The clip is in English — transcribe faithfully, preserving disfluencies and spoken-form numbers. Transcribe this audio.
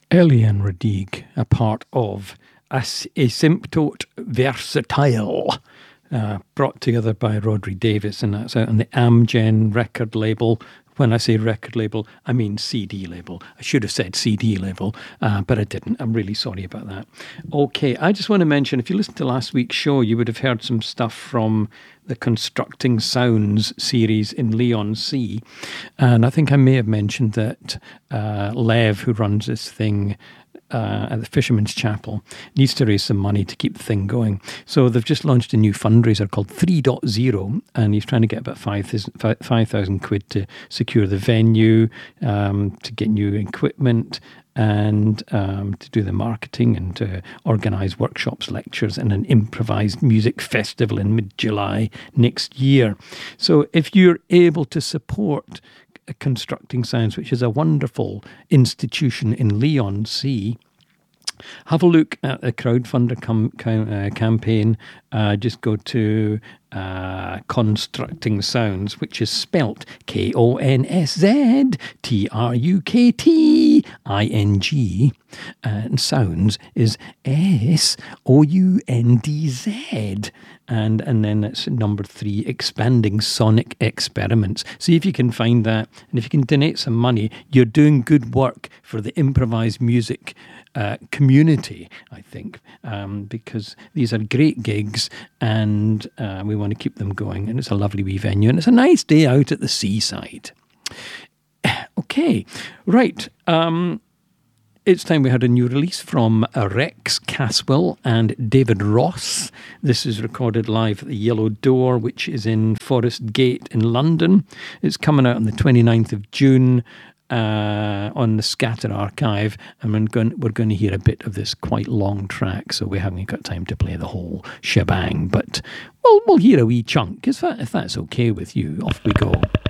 Eliane Radigue, a part of As- Asymptote Versatile, uh, brought together by Rodri Davis, and that's out on the Amgen record label. When I say record label, I mean C D label. I should have said C D label, uh, but I didn't. I'm really sorry about that. Okay, I just want to mention, if you listened to last week's show, you would have heard some stuff from the Constructing Sounds series in Leon C. And I think I may have mentioned that uh, Lev, who runs this thing, Uh, at the Fisherman's Chapel, needs to raise some money to keep the thing going. So they've just launched a new fundraiser called three point oh, and he's trying to get about five thousand quid to secure the venue, um, to get new equipment, and um, to do the marketing and to organise workshops, lectures, and an improvised music festival in mid-July next year. So if you're able to support Constructing Sounds, which is a wonderful institution in Leon C, have a look at the crowdfunder com- com- uh, campaign. Uh, just go to uh, Constructing Sounds, which is spelt K O N S Z T R U K T I N G, and Sounds is S O U N D Z. And and then it's number three, Expanding Sonic Experiments. See if you can find that. And if you can donate some money, you're doing good work for the improvised music uh, community, I think, um, because these are great gigs and uh, we want to keep them going. And it's a lovely wee venue and it's a nice day out at the seaside. Okay, right. Um, It's time we had a new release from Rex Caswell and David Ross. This is recorded live at the Yellow Door, which is in Forest Gate in London. It's coming out on the twenty-ninth of June uh, on the Scatter Archive, and we're going, we're going to hear a bit of this quite long track, so we haven't got time to play the whole shebang, but we'll, we'll hear a wee chunk, if, that, if that's okay with you. Off we go.